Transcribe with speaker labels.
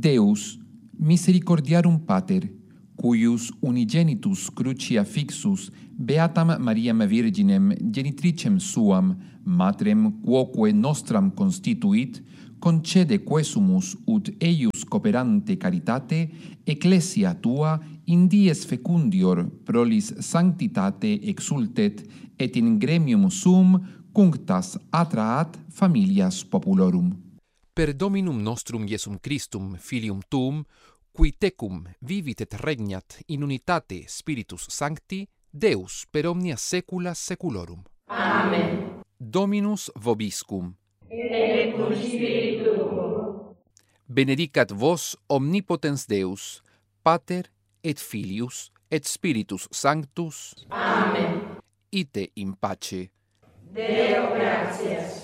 Speaker 1: Deus, misericordiarum Pater, cuius unigenitus cruciafixus beatam Mariam Virginem genitricem suam, matrem quoque nostram constituit, concede quesumus ut eius cooperante caritate, ecclesia tua in dies fecundior prolis sanctitate exultet, et in gremium suum cunctas atraat familias populorum.
Speaker 2: Per Dominum nostrum Iesum Christum, Filium Tuum, qui tecum vivit et regnat in unitate Spiritus Sancti, Deus per omnia saecula saeculorum.
Speaker 3: Amen.
Speaker 2: Dominus vobiscum.
Speaker 3: Et cum spiritu tuo.
Speaker 2: Benedicat vos omnipotens Deus, Pater et Filius et Spiritus Sanctus.
Speaker 3: Amen.
Speaker 2: Ite in pace.
Speaker 3: Deo gratias.